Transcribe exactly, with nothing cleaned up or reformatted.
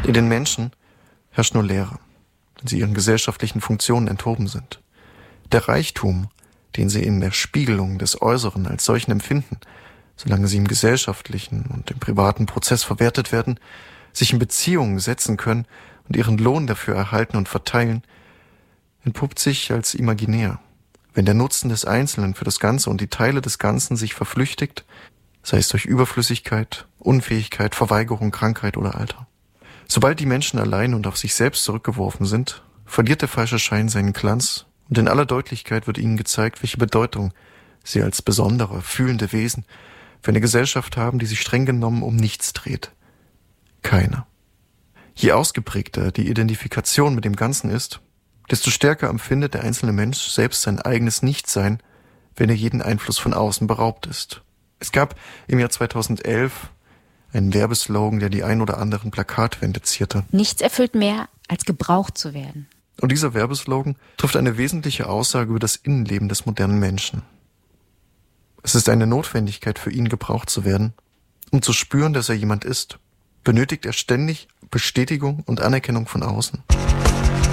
In den Menschen herrscht nur Leere, wenn sie ihren gesellschaftlichen Funktionen enthoben sind. Der Reichtum, den sie in der Spiegelung des Äußeren als solchen empfinden, solange sie im gesellschaftlichen und im privaten Prozess verwertet werden, sich in Beziehungen setzen können und ihren Lohn dafür erhalten und verteilen, entpuppt sich als imaginär. Wenn der Nutzen des Einzelnen für das Ganze und die Teile des Ganzen sich verflüchtigt, sei es durch Überflüssigkeit, Unfähigkeit, Verweigerung, Krankheit oder Alter. Sobald die Menschen allein und auf sich selbst zurückgeworfen sind, verliert der falsche Schein seinen Glanz und in aller Deutlichkeit wird ihnen gezeigt, welche Bedeutung sie als besondere, fühlende Wesen für eine Gesellschaft haben, die sich streng genommen um nichts dreht. Keine. Je ausgeprägter die Identifikation mit dem Ganzen ist, desto stärker empfindet der einzelne Mensch selbst sein eigenes Nichtsein, wenn er jeden Einfluss von außen beraubt ist. Es gab im Jahr zweitausendelf einen Werbeslogan, der die ein oder anderen Plakatwände zierte. Nichts erfüllt mehr, als gebraucht zu werden. Und dieser Werbeslogan trifft eine wesentliche Aussage über das Innenleben des modernen Menschen. Es ist eine Notwendigkeit für ihn, gebraucht zu werden. Um zu spüren, dass er jemand ist, benötigt er ständig Bestätigung und Anerkennung von außen.